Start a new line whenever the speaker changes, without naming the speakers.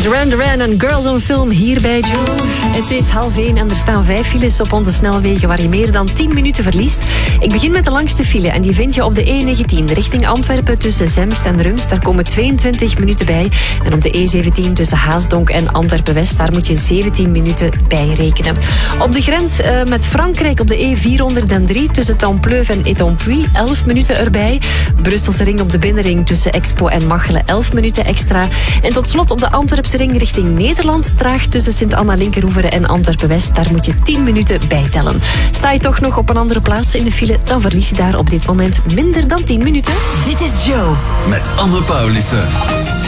Duran Duran en Girls on Film hier bij Joe. Het is 12:30 en er staan 5 files op onze snelwegen waar je meer dan 10 minuten verliest. Ik begin met de langste file en die vind je op de E19 richting Antwerpen tussen Zemst en Rums. Daar komen 22 minuten bij. En op de E17 tussen Haasdonk en Antwerpen-West, daar moet je 17 minuten bij rekenen. Op de grens met Frankrijk op de E403 tussen Templeuve en Étampes, 11 minuten erbij. Brusselse ring op de binnenring tussen Expo en Machelen, 11 minuten extra. En tot slot op de Antwerpse ring richting Nederland, traag tussen Sint-Anna-Linkeroeveren en Antwerpen-West. Daar moet je 10 minuten bijtellen. Sta je toch nog op een andere plaats in de file, dan verlies je daar op dit moment minder dan 10 minuten.
Dit is Joe.
Met Anne Paulissen.